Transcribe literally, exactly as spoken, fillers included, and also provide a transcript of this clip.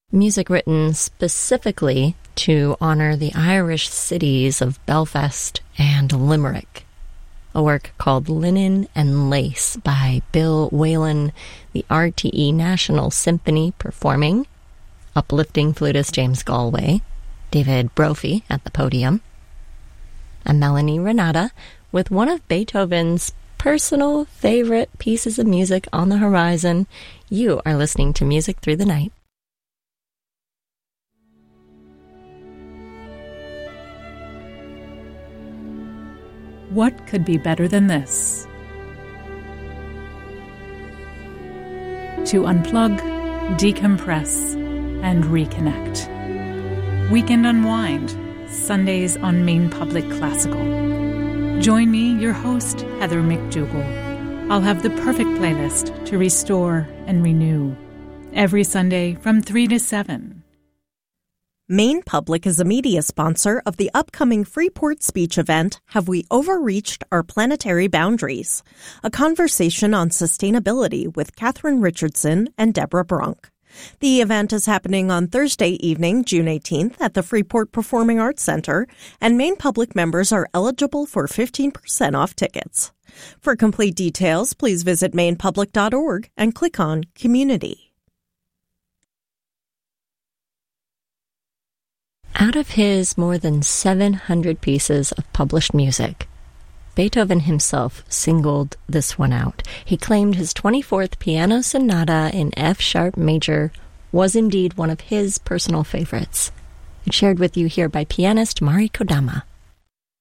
Music written specifically to honor the Irish cities of Belfast and Limerick. A work called Linen and Lace by Bill Whalen, the R T E National Symphony performing, uplifting flutist James Galway, David Brophy at the podium, and Melanie Renata with one of Beethoven's personal favorite pieces of music on the horizon. You are listening to Music Through the Night. What could be better than this? To unplug, decompress, and reconnect. Weekend Unwind, Sundays on Maine Public Classical. Join me, your host, Heather McDougall. I'll have the perfect playlist to restore and renew. Every Sunday from three to seven. Maine Public is a media sponsor of the upcoming Freeport speech event, Have We Overreached Our Planetary Boundaries? A conversation on sustainability with Catherine Richardson and Deborah Brunk. The event is happening on Thursday evening, June eighteenth, at the Freeport Performing Arts Center, and Maine Public members are eligible for fifteen percent off tickets. For complete details, please visit maine public dot org and click on Community. Out of his more than seven hundred pieces of published music, Beethoven himself singled this one out. He claimed his twenty-fourth Piano Sonata in F-sharp major was indeed one of his personal favorites. It's shared with you here by pianist Mari Kodama.